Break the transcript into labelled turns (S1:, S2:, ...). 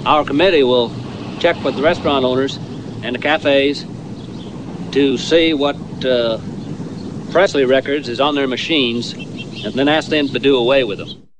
S1: Our committee will check with the restaurant owners and the cafes to see what Presley records is on their machines, and then ask them to do away with them.